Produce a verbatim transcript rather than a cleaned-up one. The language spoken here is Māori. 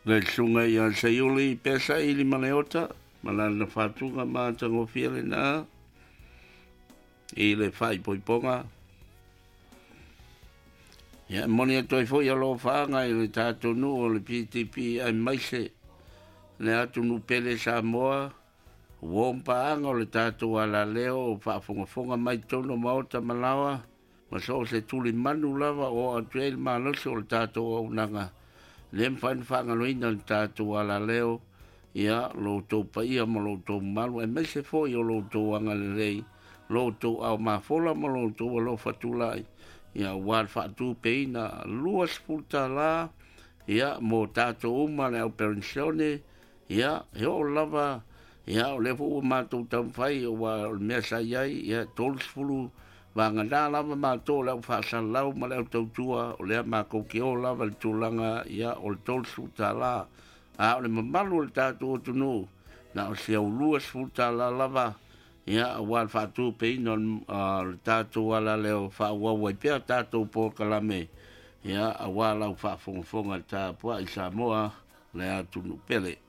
Le sunga ia se yuli pesa ili maleota, malana fatunga ma tango fiele na, i le fai poiponga. Ia moni atoi fo ia lo faanga i le tātou nu o le P T P ai maise, le atu nu pele sa moa, wompa anga o le tātou ala leo o whaafongafonga mai tono maota malawa, ma so se tuli manu lava o atuel maloso o le tātou au nanga. Lem fain fanga loina le tātou ala leo, ia lo tau pa ia ma lo tau malu, e mai se fo i o lo tau anga le rei, lo tau au mafola ma lo tau alo fatulai, ia wad fatu peina luas puta la, ia mo tātou uma le au pensione, ia heo lava, ia o lefu o mātou tamwhai o wa mea sa iai, ia tols fulu, Vanga nā lava mātou lau whaasana lau ma lau tautua o lea mākou ke o lava le tūlanga ia o le tolsu tā la. A o le mamalu le tātou o tunu, na o se au luas fu tā la lava, ia a wal whātou peina le tātou ala leo whaawawai pia tātou pō kalame, ia a wal au whaafongafonga tā pua i Samoa le a tunu pele.